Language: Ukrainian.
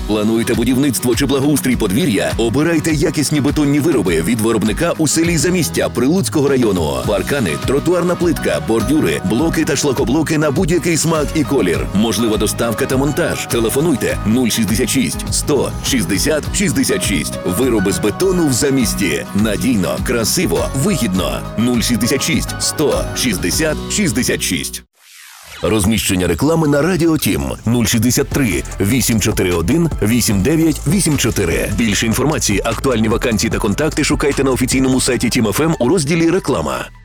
Плануєте будівництво чи благоустрій подвір'я? Обирайте якісні бетонні вироби від виробника у селі Замістя Прилуцького району. Паркани, тротуарна плитка, бордюри, блоки та шлакоблоки на будь-який смак і колір. Можлива доставка та монтаж. Телефонуйте 066 100 60 66. Вироби з бетону в Замісті. Надійно, красиво, вигідно. 066 100 60 66. Розміщення реклами на Радіо Тім 063 841 8984. Більше інформації, актуальні вакансії та контакти шукайте на офіційному сайті Тім ФМ у розділі «Реклама».